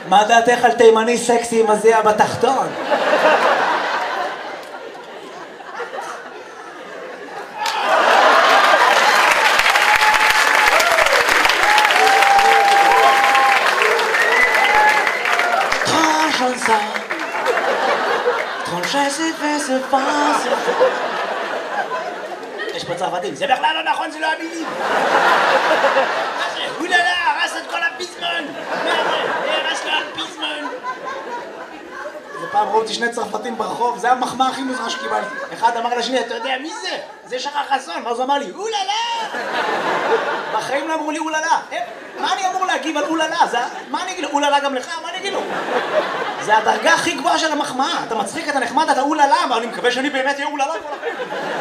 מה דעתך על תימני סקסי עם הזיע בתחתון? יש פה צרפתים, זה בכלל לא נכון, זה לא המילים. מה זה? אוללה, הרס את כל הפיזמון. מה זה? הרס לו הפיזמון. זה פעם ראו אותי שני צרפתים ברחוב, זה המחמאה הכי מוזרה שקיבלתי. אחד אמר לשני, אתה יודע מי זה? זה שחר חסון. ואז הוא אמר לי, אוללה! בחיים לא אמרו לי אוללה. מה אני אמור להגיב על אוללה? מה אני אגיד לו? אוללה גם לך? מה אני אגיד לו? זה הדרגה הכי גבוהה של המחמאה. אתה מצחיק, אתה נחמד, אתה אוללה, אבל אני מקווה שאני באמת אהיה אוללה.